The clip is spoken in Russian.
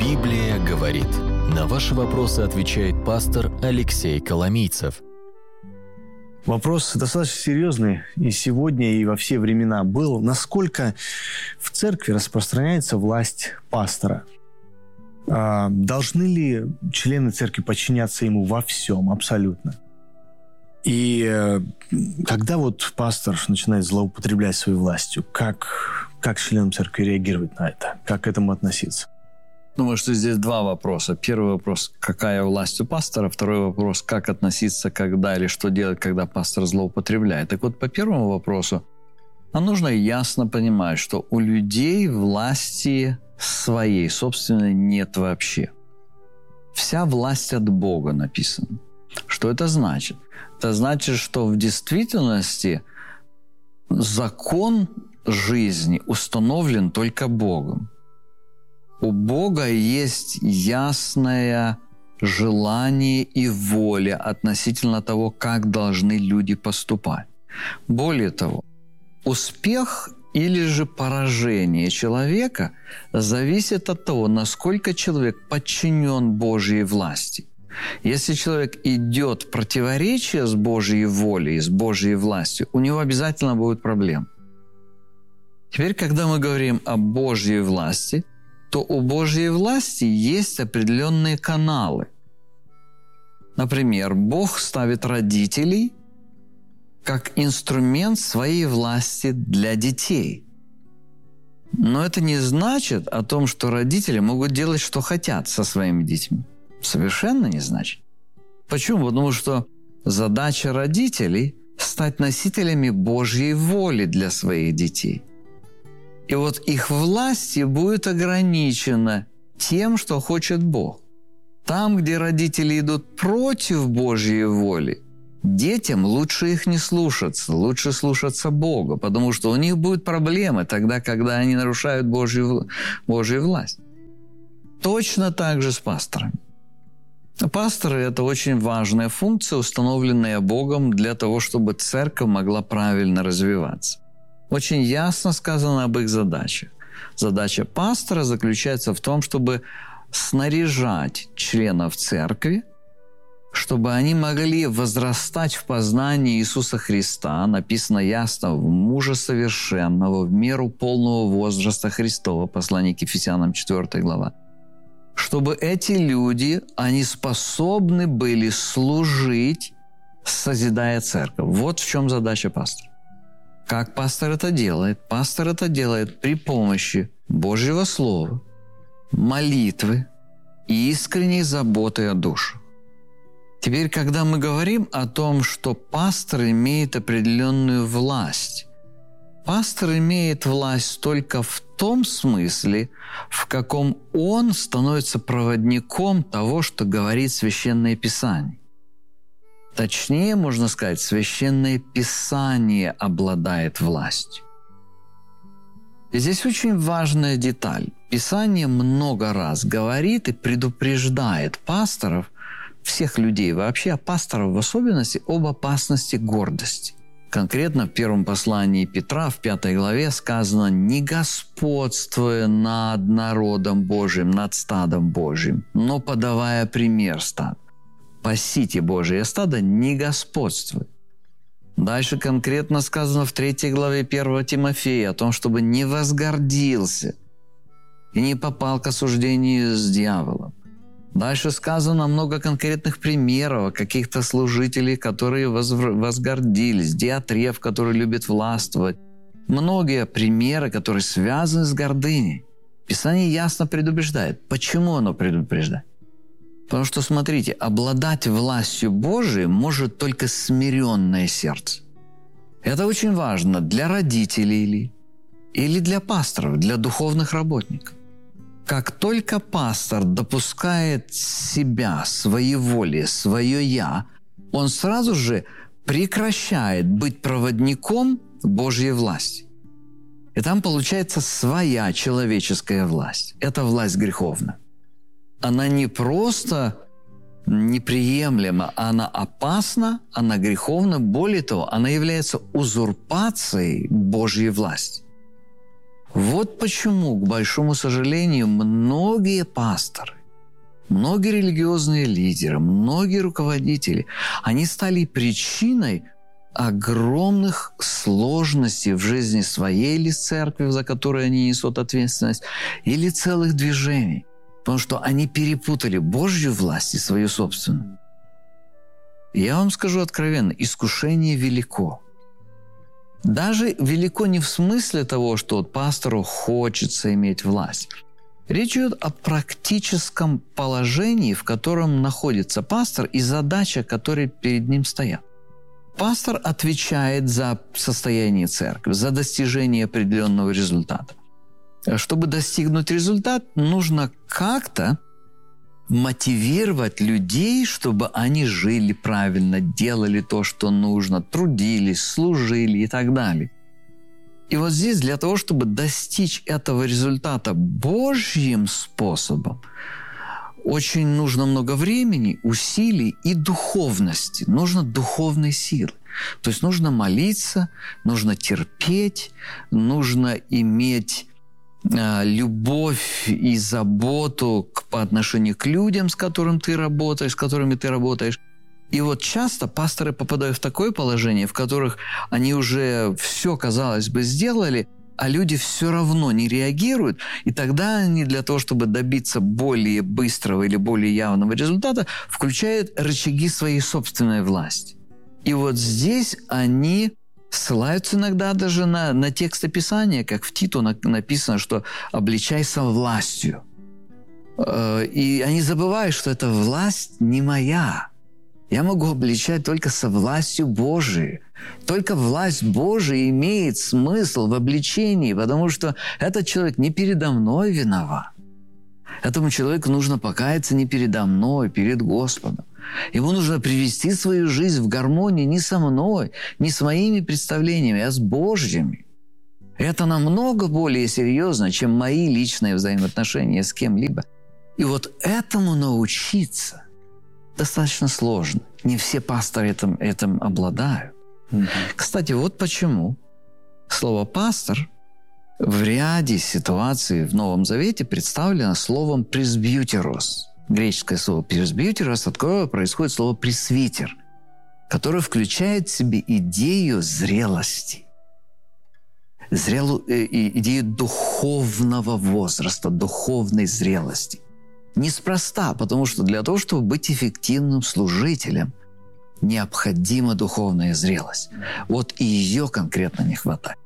Библия говорит. На ваши вопросы отвечает пастор Алексей Коломийцев. Вопрос достаточно серьезный и сегодня, и во все времена был. Насколько в церкви распространяется власть пастора? Должны ли члены церкви подчиняться ему во всем, абсолютно? И когда вот пастор начинает злоупотреблять своей властью, как членам церкви реагировать на это? Как к этому относиться? Думаю, что здесь два вопроса. Первый вопрос, какая власть у пастора? Второй вопрос, как относиться, когда или что делать, когда пастор злоупотребляет. Так вот, по первому вопросу, нужно ясно понимать, что у людей власти своей, собственной, нет вообще. Вся власть от Бога написана. Что это значит? Это значит, что в действительности закон жизни установлен только Богом. У Бога есть ясное желание и воля относительно того, как должны люди поступать. Более того, успех или же поражение человека зависит от того, насколько человек подчинен Божьей власти. Если человек идет в противоречие с Божьей волей, с Божьей властью, у него обязательно будут проблемы. Теперь, когда мы говорим о Божьей власти, то у Божьей власти есть определенные каналы. Например, Бог ставит родителей как инструмент своей власти для детей. Но это не значит о том, что родители могут делать, что хотят со своими детьми. Совершенно не значит. Почему? Потому что задача родителей – стать носителями Божьей воли для своих детей. И вот их власть будет ограничена тем, что хочет Бог. Там, где родители идут против Божьей воли, детям лучше их не слушаться, лучше слушаться Бога, потому что у них будут проблемы тогда, когда они нарушают Божью власть. Точно так же с пасторами. Пасторы – это очень важная функция, установленная Богом для того, чтобы церковь могла правильно развиваться. Очень ясно сказано об их задачах. Задача пастора заключается в том, чтобы снаряжать членов церкви, чтобы они могли возрастать в познании Иисуса Христа, написано ясно, в мужа совершенного, в меру полного возраста Христова, послание к Ефесянам 4 глава. Чтобы эти люди, они способны были служить, созидая церковь. Вот в чем задача пастора. Как пастор это делает? Пастор это делает при помощи Божьего Слова, молитвы и искренней заботы о душе. Теперь, когда мы говорим о том, что пастор имеет определенную власть, пастор имеет власть только в том смысле, в каком он становится проводником того, что говорит Священное Писание. Точнее, можно сказать, Священное Писание обладает властью. И здесь очень важная деталь. Писание много раз говорит и предупреждает пасторов, всех людей вообще, а пасторов в особенности, об опасности гордости. Конкретно в первом послании Петра, в 5 главе, сказано: «Не господствуя над народом Божиим, над стадом Божиим, но подавая пример стаду». Пасите Божие стадо, не господствуй. Дальше конкретно сказано в 3 главе 1 Тимофея о том, чтобы не возгордился и не попал к осуждению с дьяволом. Дальше сказано много конкретных примеров каких-то служителей, которые возгордились, Диатреф, который любит властвовать. Многие примеры, которые связаны с гордыней. Писание ясно предупреждает. Почему оно предупреждает? Потому что, смотрите, обладать властью Божией может только смиренное сердце. Это очень важно для родителей или для пасторов, для духовных работников. Как только пастор допускает себя, своей воли, свое «я», он сразу же прекращает быть проводником Божьей власти. И там получается своя человеческая власть. Это власть греховная. Она не просто неприемлема, она опасна, она греховна. Более того, она является узурпацией Божьей власти. Вот почему, к большому сожалению, многие пасторы, многие религиозные лидеры, многие руководители, они стали причиной огромных сложностей в жизни своей или церкви, за которую они несут ответственность, или целых движений. Потому что они перепутали Божью власть и свою собственную. Я вам скажу откровенно, искушение велико. Даже велико не в смысле того, что вот пастору хочется иметь власть. Речь идет о практическом положении, в котором находится пастор, и задача, которые перед ним стоят. Пастор отвечает за состояние церкви, за достижение определенного результата. Чтобы достигнуть результат, нужно как-то мотивировать людей, чтобы они жили правильно, делали то, что нужно, трудились, служили и так далее. И вот здесь для того, чтобы достичь этого результата Божьим способом, очень нужно много времени, усилий и духовности. Нужно духовной силы. То есть нужно молиться, нужно терпеть, нужно иметь любовь и заботу по отношению к людям, с которыми ты работаешь. И вот часто пасторы попадают в такое положение, в которых они уже все, казалось бы, сделали, а люди все равно не реагируют, и тогда они для того, чтобы добиться более быстрого или более явного результата, включают рычаги своей собственной власти. И вот здесь они ссылаются иногда даже на тексты Писания, как в Титу написано, что «обличайся властью». И они забывают, что эта власть не моя. Я могу обличать только со властью Божией. Только власть Божия имеет смысл в обличении, потому что этот человек не передо мной виноват. Этому человеку нужно покаяться не передо мной, перед Господом. Ему нужно привести свою жизнь в гармонию не со мной, не с моими представлениями, а с Божьими. Это намного более серьезно, чем мои личные взаимоотношения с кем-либо. И вот этому научиться достаточно сложно. Не все пасторы этим обладают. Кстати, вот почему слово «пастор» в ряде ситуаций в Новом Завете представлено словом «пресбьютерос». Греческое слово «пресбьютерос», от которого происходит слово «пресвитер», которое включает в себе идею зрелости, идею духовного возраста, духовной зрелости. Неспроста, потому что для того, чтобы быть эффективным служителем, необходима духовная зрелость. Вот и ее конкретно не хватает.